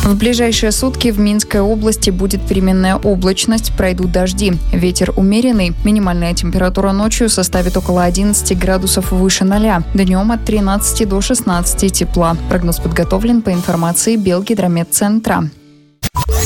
В ближайшие сутки в Минской области будет переменная облачность, пройдут дожди. Ветер умеренный. Минимальная температура ночью составит около 11 градусов выше 0. Днем от 13 до 16 тепла. Прогноз подготовлен по информации Белгидрометцентра.